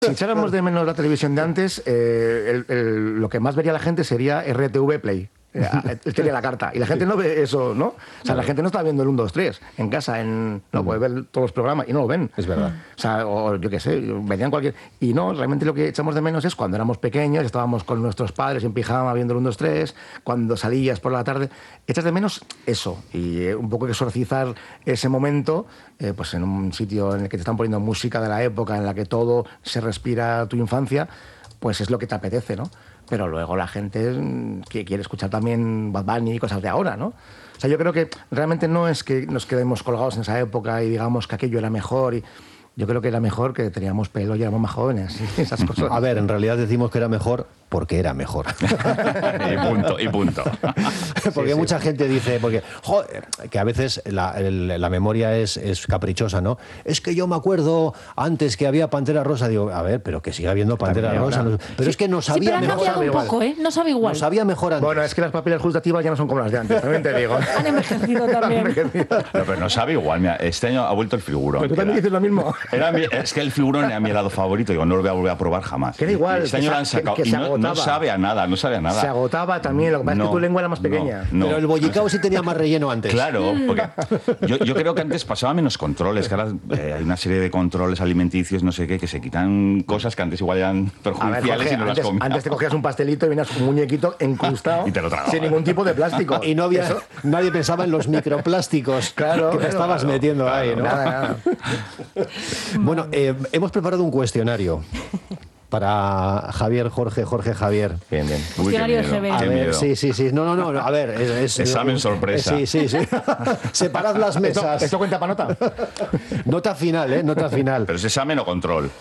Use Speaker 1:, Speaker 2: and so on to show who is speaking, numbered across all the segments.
Speaker 1: Si echáramos de menos la televisión de antes, lo que más vería la gente sería RTV Play. Tenía la carta. Y la gente no ve eso, ¿no? O sea, la gente no está viendo el 1, 2, 3 en casa, no puede ver todos los programas y no lo ven.
Speaker 2: Es verdad.
Speaker 1: O sea, o yo qué sé, venían cualquier... Y no, realmente lo que echamos de menos es cuando éramos pequeños, estábamos con nuestros padres en pijama viendo el 1, 2, 3, cuando salías por la tarde, echas de menos eso. Y un poco exorcizar ese momento, pues en un sitio en el que te están poniendo música de la época, en la que todo se respira tu infancia, pues es lo que te apetece, ¿no? Pero luego la gente que quiere escuchar también Bad Bunny y cosas de ahora, ¿no? O sea, yo creo que realmente no es que nos quedemos colgados en esa época y digamos que aquello era mejor. Yo creo que era mejor que teníamos pelo y éramos más jóvenes y esas cosas.
Speaker 2: A ver, en realidad decimos que era mejor porque era mejor.
Speaker 3: Y punto.
Speaker 2: Porque mucha gente dice, joder, que a veces la memoria es caprichosa, ¿no? Es que yo me acuerdo antes que había Pantera Rosa. Digo, a ver, pero que siga habiendo Pantera Rosa. Pero es que no sabía
Speaker 4: mejor. Pero ha cambiado un poco, ¿eh? No sabe igual.
Speaker 2: No sabía mejor antes.
Speaker 1: Bueno, es que las papilas gustativas ya no son como las de antes, también te digo.
Speaker 4: Han envejecido también.
Speaker 3: No, pero no sabe igual. Mira, este año ha vuelto el figurón.
Speaker 1: Pero tú también dices lo mismo.
Speaker 3: Es que el figurón era mi helado favorito. Digo, no lo voy a volver a probar jamás.
Speaker 1: Que da igual.
Speaker 3: Este año lo han sacado y no sabe a nada. No sabe a nada.
Speaker 1: Se agotaba también, lo que pasa es que tu lengua era más pequeña.
Speaker 2: Pero el bollicao sí tenía más relleno antes.
Speaker 3: Claro, porque yo creo que antes pasaba menos controles, que ahora hay una serie de controles alimenticios, no sé qué, que se quitan cosas que antes igual eran perjudiciales.
Speaker 1: A ver, Jorge,
Speaker 3: y no las comías.
Speaker 1: antes te cogías un pastelito y venías con un muñequito incrustado
Speaker 3: y te lo tragabas.
Speaker 1: sin ningún tipo de plástico.
Speaker 2: Y no había, nadie pensaba en los microplásticos que te estabas metiendo ahí, ¿no?
Speaker 1: Nada.
Speaker 2: Bueno, hemos preparado un cuestionario para Javier, Jorge, Javier.
Speaker 1: Bien.
Speaker 4: Cuestionario de GB.
Speaker 2: A ver, sí. No. A ver,
Speaker 3: Examen sorpresa.
Speaker 2: Sí. Separad las mesas.
Speaker 1: ¿Esto cuenta para nota?
Speaker 2: Nota final, nota final.
Speaker 3: ¿Pero es examen o control?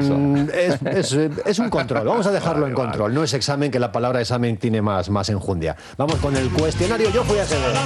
Speaker 2: Es un control. Vamos a dejarlo en control. No es examen, que la palabra examen tiene más enjundia. Vamos con el cuestionario Yo Fui a GB.